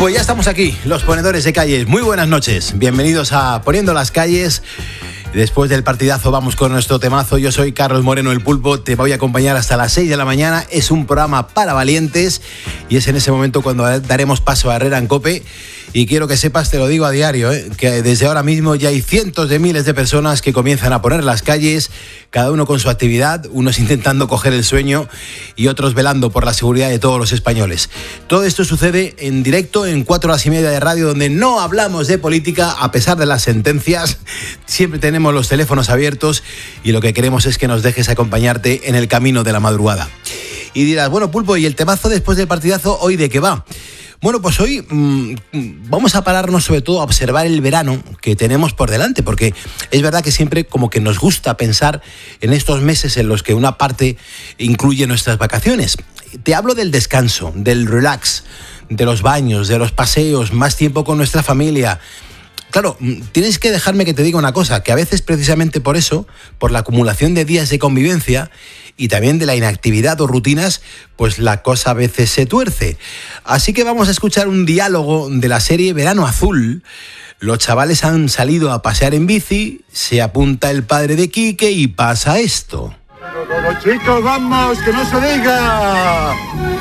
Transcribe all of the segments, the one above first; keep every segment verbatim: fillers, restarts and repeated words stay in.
Pues ya estamos aquí, los ponedores de calles. Muy buenas noches, bienvenidos a Poniendo las Calles. Después del partidazo vamos con nuestro temazo. Yo soy Carlos Moreno, el Pulpo, te voy a acompañar hasta las seis de la mañana. Es un programa para valientes y es en ese momento cuando daremos paso a Herrera en COPE. Y quiero que sepas, te lo digo a diario, ¿eh? que desde ahora mismo ya hay cientos de miles de personas que comienzan a poner las calles, cada uno con su actividad, unos intentando coger el sueño y otros velando por la seguridad de todos los españoles. Todo esto sucede en directo en cuatro horas y media de radio, donde no hablamos de política a pesar de las sentencias. Siempre tenemos los teléfonos abiertos y lo que queremos es que nos dejes acompañarte en el camino de la madrugada. Y dirás, bueno, Pulpo, ¿y el temazo después del partidazo hoy de qué va? Bueno, pues hoy mmm, vamos a pararnos sobre todo a observar el verano que tenemos por delante, porque es verdad que siempre como que nos gusta pensar en estos meses en los que una parte incluye nuestras vacaciones. Te hablo del descanso, del relax, de los baños, de los paseos, más tiempo con nuestra familia. Claro, tienes que dejarme que te diga una cosa, que a veces precisamente por eso, por la acumulación de días de convivencia y también de la inactividad o rutinas, pues la cosa a veces se tuerce. Así que vamos a escuchar un diálogo de la serie Verano Azul. Los chavales han salido a pasear en bici, se apunta el padre de Quique y pasa esto. Los chicos, vamos, que no se diga.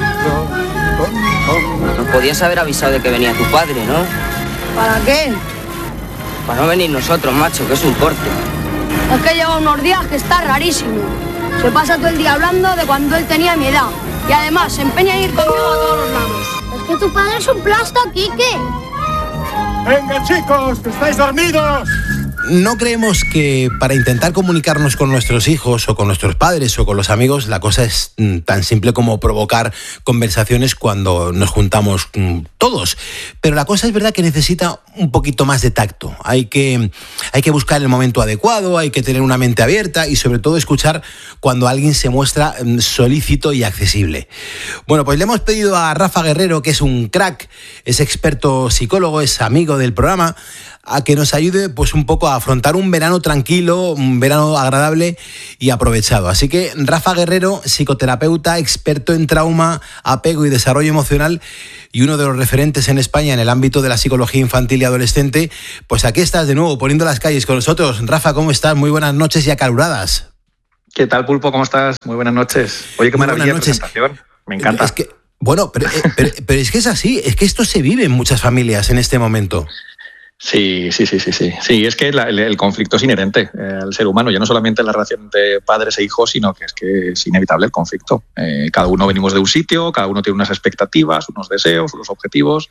Nos podías haber avisado de que venía tu padre, ¿no? ¿Para qué? Para no venir nosotros, macho, que es un corte. Es que lleva unos días que está rarísimo. Se pasa todo el día hablando de cuando él tenía mi edad. Y además se empeña en ir conmigo a todos los lados. Es que tu padre es un plasto, Quique. Venga, chicos, que estáis dormidos. No creemos que para intentar comunicarnos con nuestros hijos o con nuestros padres o con los amigos la cosa es tan simple como provocar conversaciones cuando nos juntamos todos. Pero la cosa es verdad que necesita un poquito más de tacto. Hay que, hay que buscar el momento adecuado, hay que tener una mente abierta y sobre todo escuchar cuando alguien se muestra solícito y accesible. Bueno, pues le hemos pedido a Rafa Guerrero, que es un crack, es experto psicólogo, es amigo del programa, a que nos ayude pues un poco a afrontar un verano tranquilo, un verano agradable y aprovechado. Así que Rafa Guerrero, psicoterapeuta, experto en trauma, apego y desarrollo emocional y uno de los referentes en España en el ámbito de la psicología infantil y adolescente, pues aquí estás de nuevo poniendo las calles con nosotros. Rafa, ¿cómo estás? Muy buenas noches y acaluradas. ¿Qué tal, Pulpo? ¿Cómo estás? Muy buenas noches. Oye, qué Muy maravilla de presentación. Me encanta. Es que, bueno, pero, pero, pero es que es así, es que esto se vive en muchas familias en este momento. Sí, sí, sí, sí, sí. Sí, es que la, el, el conflicto es inherente eh, al ser humano, ya no solamente en la relación entre padres e hijos, sino que es que es inevitable el conflicto. Eh, cada uno venimos de un sitio, cada uno tiene unas expectativas, unos deseos, unos objetivos,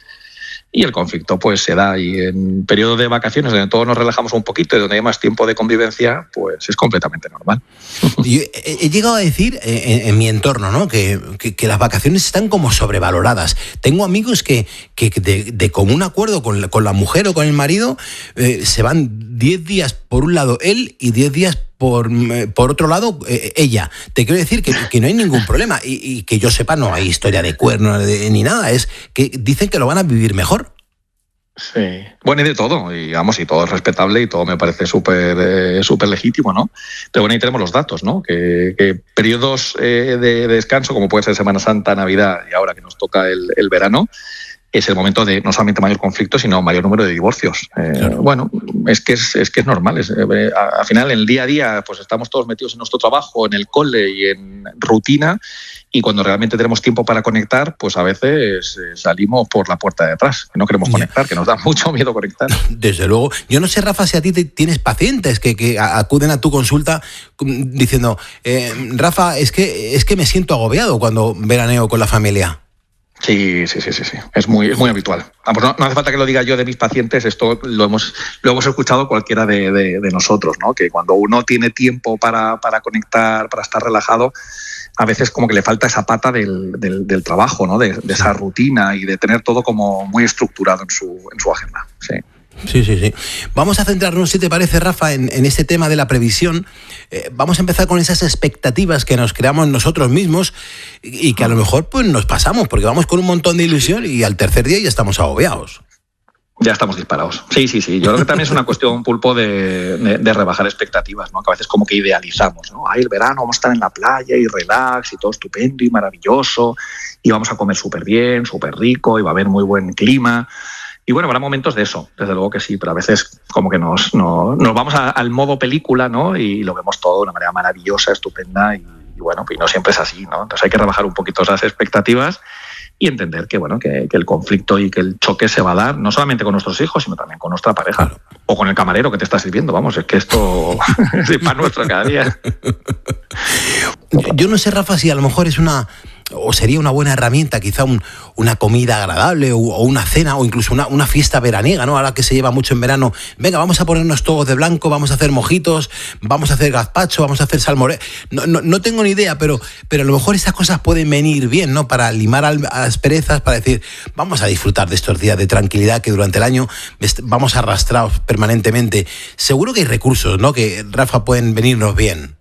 y el conflicto pues se da. Y en periodo de vacaciones, donde todos nos relajamos un poquito y donde hay más tiempo de convivencia, pues es completamente normal. Yo he, he llegado a decir en, en mi entorno, ¿no? que, que, que las vacaciones están como sobrevaloradas. Tengo amigos que, que de, de común acuerdo con la, con la mujer o con el marido eh, se van diez días por un lado él y diez días por, por otro lado eh, ella. Te quiero decir que, que no hay ningún problema y, y que yo sepa no hay historia de cuerno de, ni nada. Es que dicen que lo van a vivir mejor. Sí, bueno, y de todo, y vamos, y todo es respetable y todo me parece súper eh, súper legítimo, ¿no? Pero bueno, ahí tenemos los datos, ¿no? Que, que periodos eh, de, de descanso, como puede ser Semana Santa, Navidad y ahora que nos toca el, el verano, es el momento de no solamente mayor conflicto, sino mayor número de divorcios. Eh, claro. Bueno, es que es, es que es normal. Es, eh, al final, en el día a día, pues estamos todos metidos en nuestro trabajo, en el cole y en rutina, y cuando realmente tenemos tiempo para conectar, pues a veces eh, salimos por la puerta de atrás, que no queremos conectar, que nos da mucho miedo conectar. Desde luego. Yo no sé, Rafa, si a ti te tienes pacientes que, que acuden a tu consulta diciendo, eh, Rafa, es que, es que me siento agobiado cuando veraneo con la familia. Sí, sí, sí, sí, sí. Es muy, es muy habitual. Vamos, no, no hace falta que lo diga yo de mis pacientes, esto lo hemos, lo hemos escuchado cualquiera de, de, de nosotros, ¿no? Que cuando uno tiene tiempo para, para conectar, para estar relajado, a veces como que le falta esa pata del, del, del trabajo, ¿no? De, de esa rutina y de tener todo como muy estructurado en su, en su agenda. Sí. Sí, sí, sí. Vamos a centrarnos, si te parece, Rafa, en, en este tema de la previsión. Eh, vamos a empezar con esas expectativas que nos creamos nosotros mismos y, y que a lo mejor pues nos pasamos, porque vamos con un montón de ilusión y al tercer día ya estamos agobiados. Ya estamos disparados. Sí, sí, sí. Yo creo que también es una cuestión, Pulpo, de, de, de rebajar expectativas, ¿no? Que a veces como que idealizamos, ¿no? Ay, el verano vamos a estar en la playa y relax y todo estupendo y maravilloso y vamos a comer súper bien, súper rico y va a haber muy buen clima. Y bueno, habrá momentos de eso, desde luego que sí, pero a veces como que nos, no, nos vamos a, al modo película, ¿no? Y lo vemos todo de una manera maravillosa, estupenda y, y bueno, pues no siempre es así, ¿no? Entonces hay que rebajar un poquito esas expectativas y entender que, bueno, que, que el conflicto y que el choque se va a dar no solamente con nuestros hijos, sino también con nuestra pareja. Claro. O con el camarero que te está sirviendo. Vamos, es que esto es pan nuestro cada día. Yo no sé, Rafa, si a lo mejor es una... o sería una buena herramienta, quizá un, una comida agradable o, o una cena o incluso una, una fiesta veraniega, ¿no? Ahora que se lleva mucho en verano, venga, vamos a ponernos todos de blanco, vamos a hacer mojitos, vamos a hacer gazpacho, vamos a hacer salmorejo. No, no, no tengo ni idea, pero, pero a lo mejor esas cosas pueden venir bien, ¿no? Para limar al, a las perezas, para decir, vamos a disfrutar de estos días de tranquilidad que durante el año vamos arrastrados permanentemente. Seguro que hay recursos, ¿no? Que, Rafa, pueden venirnos bien.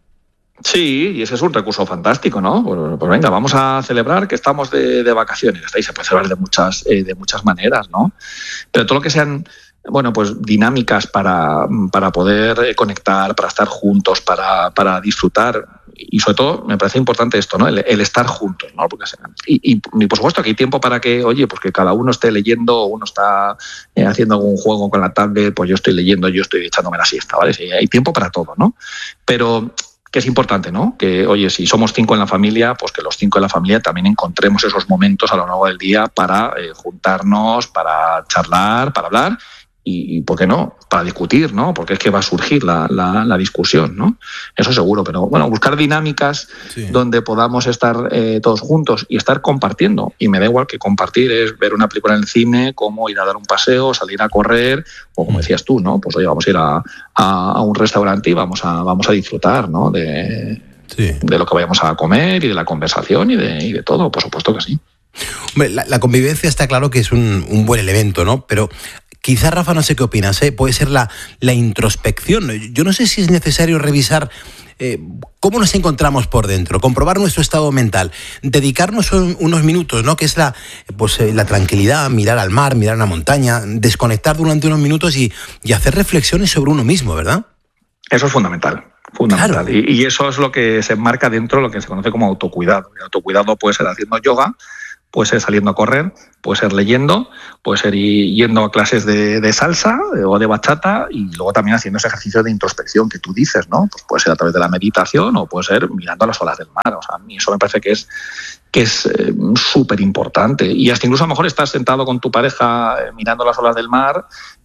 Sí, y ese es un recurso fantástico, ¿no? Pues, pues venga, vamos a celebrar que estamos de, de vacaciones. Ahí se puede celebrar de muchas, eh, de muchas maneras, ¿no? Pero todo lo que sean, bueno, pues dinámicas para, para poder conectar, para estar juntos, para, para disfrutar. Y sobre todo me parece importante esto, ¿no? El, el estar juntos, ¿no? Porque, y, y, y por supuesto que hay tiempo para que, oye, pues que cada uno esté leyendo, uno está eh, haciendo algún juego con la tablet, pues yo estoy leyendo, yo estoy echándome la siesta, ¿vale? Sí, hay tiempo para todo, ¿no? Pero que es importante, ¿no? Que, oye, si somos cinco en la familia, pues que los cinco en la familia también encontremos esos momentos a lo largo del día para eh, juntarnos, para charlar, para hablar y, y, ¿por qué no?, para discutir, ¿no? Porque es que va a surgir la, la, la discusión, ¿no? Eso seguro, pero bueno, buscar dinámicas sí. donde podamos estar eh, todos juntos y estar compartiendo. Y me da igual que compartir es ver una película en el cine, como ir a dar un paseo, salir a correr, o como decías tú, ¿no? Pues oye, vamos a ir a, a, a un restaurante y vamos a, vamos a disfrutar, ¿no? De, sí. de lo que vayamos a comer y de la conversación y de, y de todo, por supuesto que sí. Hombre, la, la convivencia está claro que es un, un buen elemento, ¿no? Pero quizá, Rafa, no sé qué opinas, ¿eh? Puede ser la, la introspección. Yo no sé si es necesario revisar eh, cómo nos encontramos por dentro, comprobar nuestro estado mental, dedicarnos un, unos minutos, ¿no? Que es la, pues, eh, la tranquilidad, mirar al mar, mirar a la montaña, desconectar durante unos minutos y, y hacer reflexiones sobre uno mismo, ¿verdad? Eso es fundamental. Fundamental. Claro. Y, y eso es lo que se enmarca dentro de lo que se conoce como autocuidado. El autocuidado puede ser haciendo yoga, puede ser saliendo a correr, puede ser leyendo, puede ser yendo a clases de, de salsa o de bachata y luego también haciendo ese ejercicio de introspección que tú dices, ¿no? Pues puede ser a través de la meditación o puede ser mirando a las olas del mar. O sea, a mí eso me parece que es que es eh, súper importante. Y hasta incluso a lo mejor estás sentado con tu pareja eh, mirando las olas del mar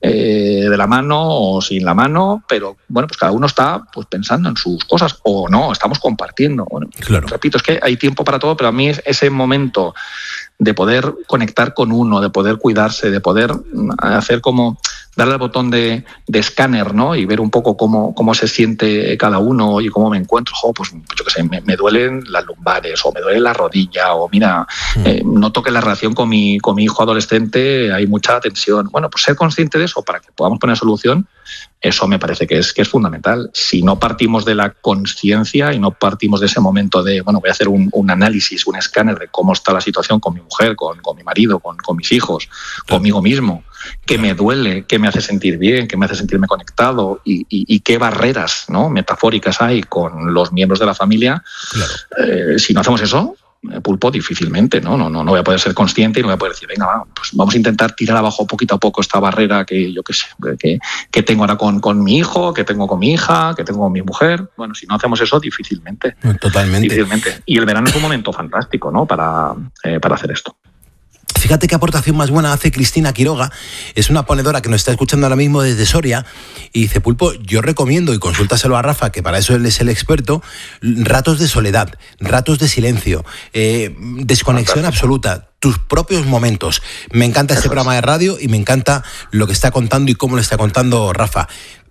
eh, de la mano o sin la mano, pero bueno, pues cada uno está pues pensando en sus cosas o no, estamos compartiendo. Bueno, claro. Repito, es que hay tiempo para todo, pero a mí es ese momento de poder conectar con uno, de poder cuidarse, de poder hacer como darle al botón de, de escáner, ¿no? Y ver un poco cómo, cómo se siente cada uno y cómo me encuentro. Jo, pues yo qué sé, me, me duelen las lumbares o me duele la rodilla o mira, mm. eh, noto que la relación con mi, con mi hijo adolescente hay mucha tensión. Bueno, pues ser consciente de eso para que podamos poner solución, eso me parece que es, que es fundamental. Si no partimos de la conciencia y no partimos de ese momento de, bueno, voy a hacer un, un análisis, un escáner de cómo está la situación con mi mujer, con, con mi marido, con, con mis hijos, claro. conmigo mismo, qué me duele, qué me hace sentir bien, qué me hace sentirme conectado y, y, y qué barreras, ¿no?, metafóricas hay con los miembros de la familia. Claro. Eh, si no hacemos eso, Pulpo, difícilmente, ¿no? No, no, no voy a poder ser consciente y no voy a poder decir, venga, va, pues vamos a intentar tirar abajo poquito a poco esta barrera que yo qué sé, que, que tengo ahora con, con mi hijo, que tengo con mi hija, que tengo con mi mujer. Bueno, si no hacemos eso, difícilmente. Totalmente. Difícilmente. Y el verano es un momento fantástico, ¿no?, para, eh, para hacer esto. Fíjate qué aportación más buena hace Cristina Quiroga. Es una ponedora que nos está escuchando ahora mismo desde Soria y dice, Pulpo, yo recomiendo, y consúltaselo a Rafa, que para eso él es el experto, ratos de soledad, ratos de silencio, eh, desconexión absoluta, tus propios momentos. Me encanta este programa de radio y me encanta lo que está contando y cómo lo está contando Rafa.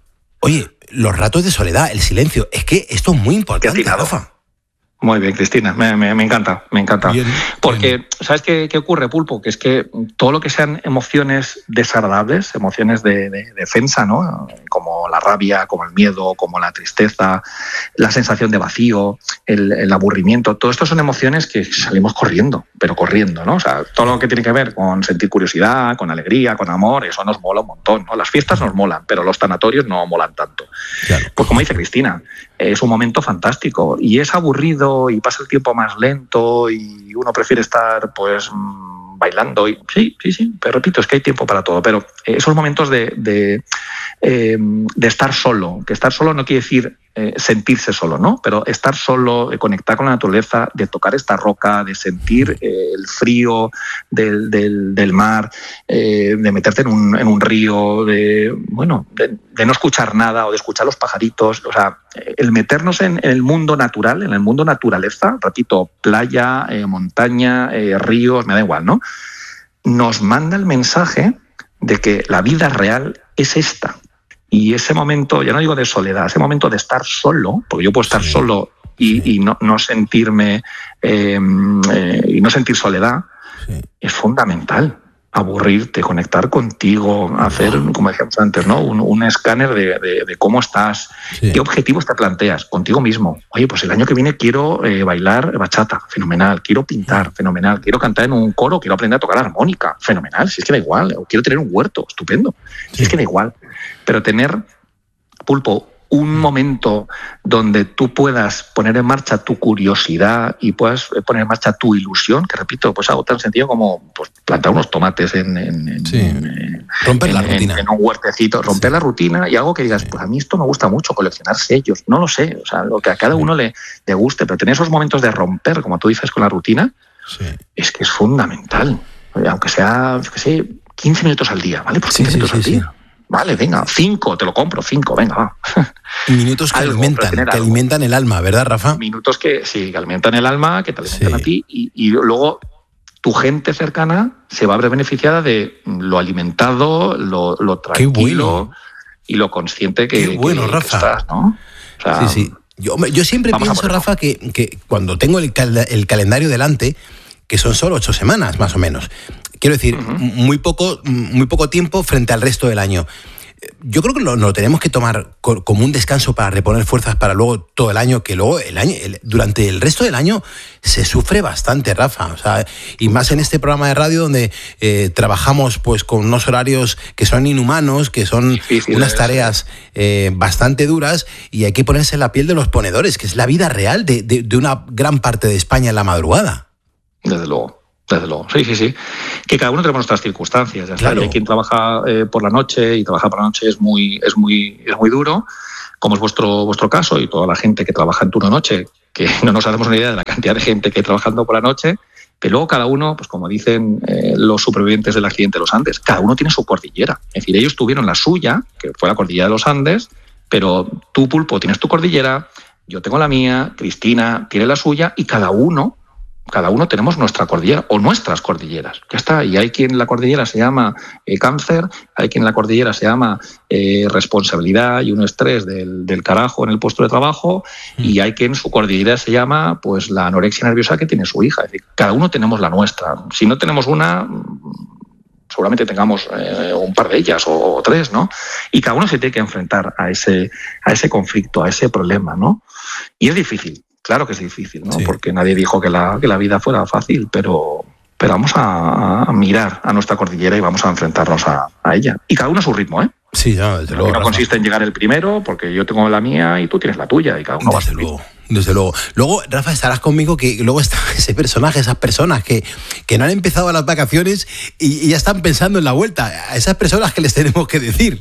Oye, los ratos de soledad, el silencio, es que esto es muy importante, Rafa. Muy bien, Cristina, me, me, me encanta, me encanta. Bien, Porque, bien. ¿sabes qué, qué ocurre, Pulpo? Que es que todo lo que sean emociones desagradables, emociones de, de, de defensa, ¿no?, como la rabia, como el miedo, como la tristeza, la sensación de vacío, el, el aburrimiento, todo esto son emociones que salimos corriendo. pero corriendo, ¿no? O sea, todo lo que tiene que ver con sentir curiosidad, con alegría, con amor, eso nos mola un montón, ¿no? Las fiestas nos molan, pero los tanatorios no molan tanto. Claro. Pues como dice Cristina, es un momento fantástico y es aburrido y pasa el tiempo más lento y uno prefiere estar, pues, bailando. Y, sí, sí, sí, pero repito, es que hay tiempo para todo, pero esos momentos de, de, eh, de estar solo, que estar solo no quiere decir eh, sentirse solo, ¿no? Pero estar solo, eh, conectar con la naturaleza, de tocar esta roca, de sentir eh, el frío del, del, del mar, eh, de meterte en un, en un río, de, bueno, de, de no escuchar nada o de escuchar los pajaritos, o sea, el meternos en, en el mundo natural, en el mundo naturaleza, repito, playa, eh, montaña, eh, ríos, me da igual, ¿no? Nos manda el mensaje de que la vida real es esta. Y ese momento, ya no digo de soledad, ese momento de estar solo, porque yo puedo estar sí, solo y, sí. y no, no sentirme eh, eh, y no sentir soledad, sí. es fundamental. Aburrirte, conectar contigo, hacer, como decíamos antes, ¿no? un, un escáner de, de, de cómo estás, sí. qué objetivos te planteas contigo mismo. Oye, pues el año que viene quiero eh, bailar bachata, fenomenal, quiero pintar, fenomenal, quiero cantar en un coro, quiero aprender a tocar armónica, fenomenal, si es que da igual, o quiero tener un huerto, estupendo, si sí. es que da igual. Pero tener, Pulpo, un momento donde tú puedas poner en marcha tu curiosidad y puedas poner en marcha tu ilusión, que repito, pues algo tan sencillo como pues, plantar unos tomates en, en, sí. en, romper en, la rutina. En, en un huertecito, romper sí. la rutina y algo que digas, sí. pues a mí esto me gusta mucho, coleccionar sellos, no lo sé, o sea, lo que a cada uno le, le guste, pero tener esos momentos de romper, como tú dices, con la rutina, sí. es que es fundamental, aunque sea, yo qué sé, quince minutos al día, ¿vale? Pues quince sí, minutos sí, al sí, día. Sí. Vale, venga, cinco, te lo compro, cinco, venga, va. Minutos que algo, alimentan, que algo. alimentan el alma, ¿verdad, Rafa? Minutos que sí, que alimentan el alma, que te alimentan sí. a ti y, y luego tu gente cercana se va a ver beneficiada de lo alimentado, lo, lo tranquilo bueno. y lo consciente que, Qué bueno, que, Rafa. que estás, ¿no? O sea, sí, sí. Yo, yo siempre pienso, Rafa, que, que cuando tengo el, cal, el calendario delante, que son solo ocho semanas, más o menos. Quiero decir, uh-huh. muy poco, muy poco tiempo frente al resto del año. Yo creo que lo, lo tenemos que tomar co- como un descanso para reponer fuerzas para luego todo el año, que luego el año, el, durante el resto del año se sufre bastante, Rafa. O sea, y más en este programa de radio donde eh, trabajamos pues con unos horarios que son inhumanos, que son difícil, unas tareas eh, bastante duras y hay que ponerse en la piel de los ponedores, que es la vida real de, de, de una gran parte de España en la madrugada. Desde luego. Desde luego, sí, sí, sí. Que cada uno tenemos nuestras circunstancias. Ya claro. Hay quien trabaja eh, por la noche y trabajar por la noche es muy, es muy, es muy duro, como es vuestro, vuestro caso y toda la gente que trabaja en turno noche, que no nos hacemos una idea de la cantidad de gente que hay trabajando por la noche, que luego cada uno, pues como dicen eh, los supervivientes del accidente de los Andes, cada uno tiene su cordillera. Es decir, ellos tuvieron la suya, que fue la cordillera de los Andes, pero tú, Pulpo, tienes tu cordillera, yo tengo la mía, Cristina tiene la suya y cada uno Cada uno tenemos nuestra cordillera o nuestras cordilleras. Ya está. Y hay quien la cordillera se llama eh, cáncer, hay quien la cordillera se llama eh, responsabilidad y un estrés del, del carajo en el puesto de trabajo, mm. y hay quien su cordillera se llama pues la anorexia nerviosa que tiene su hija. Es decir, cada uno tenemos la nuestra. Si no tenemos una, seguramente tengamos eh, un par de ellas o, o tres, ¿no? Y cada uno se tiene que enfrentar a ese, a ese conflicto, a ese problema, ¿no? Y es difícil. Claro que es difícil, ¿no? Sí. Porque nadie dijo que la, que la vida fuera fácil, pero, pero vamos a, a mirar a nuestra cordillera y vamos a enfrentarnos a, a ella. Y cada uno a su ritmo, ¿eh? Sí, ya, desde luego. No Rafa. consiste en llegar el primero, porque yo tengo la mía y tú tienes la tuya, y cada uno desde va a su luego. ritmo. Desde luego. Luego, Rafa, estarás conmigo que luego está ese personaje, esas personas que, que no han empezado las vacaciones y, y ya están pensando en la vuelta. A esas personas que les tenemos que decir.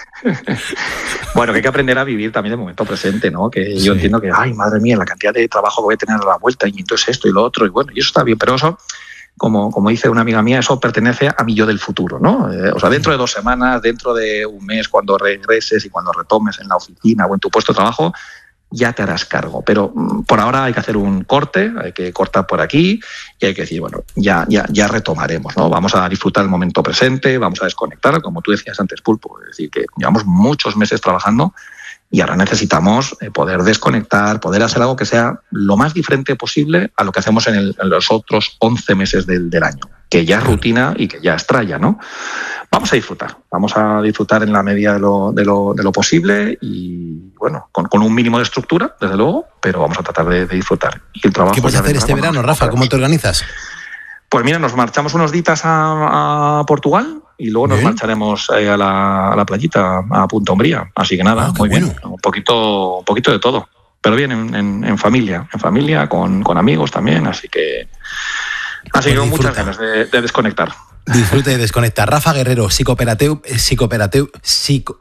Bueno, que hay que aprender a vivir también el momento presente, ¿no? Que sí. yo entiendo que, ay, madre mía, la cantidad de trabajo que voy a tener a la vuelta y entonces esto y lo otro, y bueno, y eso está bien, pero eso, como, como dice una amiga mía, eso pertenece a mi yo del futuro, ¿no? Eh, o sea, dentro de dos semanas, dentro de un mes, cuando regreses y cuando retomes en la oficina o en tu puesto de trabajo, ya te harás cargo. Pero por ahora hay que hacer un corte, hay que cortar por aquí y hay que decir, bueno, ya, ya, ya retomaremos, ¿no? Vamos a disfrutar el momento presente, vamos a desconectar, como tú decías antes, Pulpo. Es decir, que llevamos muchos meses trabajando y ahora necesitamos poder desconectar, poder hacer algo que sea lo más diferente posible a lo que hacemos en, el, en los otros once meses del, del año, que ya es rutina y que ya es tralla, ¿no? Vamos a disfrutar, vamos a disfrutar en la medida de lo, de lo, de lo posible y, bueno, con, con un mínimo de estructura, desde luego, pero vamos a tratar de, de disfrutar. Y el trabajo ¿Qué vas a hacer este verano, Rafa? ¿Cómo te organizas? Pues mira, nos marchamos unos días a, a Portugal y luego nos bien. marcharemos a la, a la playita, a Punta Umbría. Así que nada, ah, muy bueno. bien, un poquito, un poquito de todo. Pero bien, en, en, en familia, en familia, con, con amigos también, así que así que con muchas ganas de, de desconectar. Disfrute de desconectar. Rafa Guerrero, psicoterapeuta, psicoterapeuta, psico...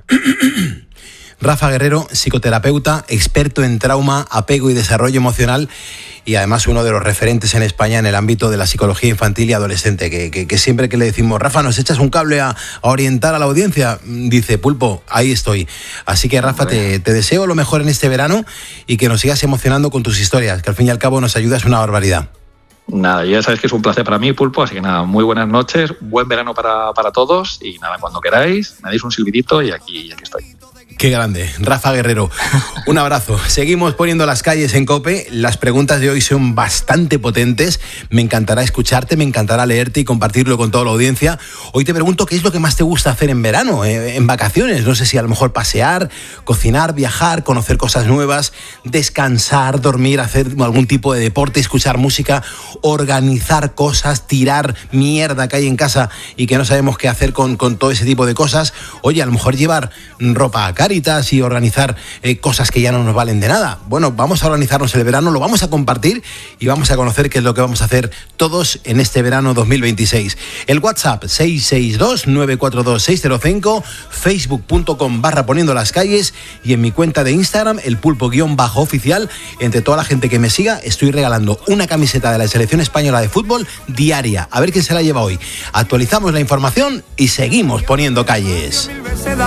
Rafa Guerrero, psicoterapeuta, experto en trauma, apego y desarrollo emocional y además uno de los referentes en España en el ámbito de la psicología infantil y adolescente, que, que, que siempre que le decimos, Rafa, ¿nos echas un cable a, a orientar a la audiencia? Dice, Pulpo, ahí estoy. Así que, Rafa, te, te deseo lo mejor en este verano y que nos sigas emocionando con tus historias, que al fin y al cabo nos ayudas una barbaridad. Nada, ya sabéis que es un placer para mí, Pulpo, así que nada, muy buenas noches, buen verano para, para todos y nada, cuando queráis, me dais un silbidito y aquí, y aquí estoy. Qué grande, Rafa Guerrero. Un abrazo. Seguimos poniendo las calles en COPE. Las preguntas de hoy son bastante potentes. Me encantará escucharte, me encantará leerte y compartirlo con toda la audiencia. Hoy te pregunto qué es lo que más te gusta hacer en verano, eh, en vacaciones. No sé si a lo mejor pasear, cocinar, viajar, conocer cosas nuevas, descansar, dormir, hacer algún tipo de deporte, escuchar música, organizar cosas, tirar mierda que hay en casa y que no sabemos qué hacer con, con todo ese tipo de cosas. Oye, a lo mejor llevar ropa a Cáritas y organizar eh, cosas que ya no nos valen de nada. Bueno, vamos a organizarnos el verano, lo vamos a compartir y vamos a conocer qué es lo que vamos a hacer todos en este verano dos mil veintiséis. El WhatsApp seis seis dos, nueve cuatro dos, seis cero cinco, facebook punto com barra poniendo las calles y en mi cuenta de Instagram, el pulpo guión bajo oficial. Entre toda la gente que me siga, estoy regalando una camiseta de la selección española de fútbol diaria. A ver quién se la lleva hoy. Actualizamos la información y seguimos poniendo calles.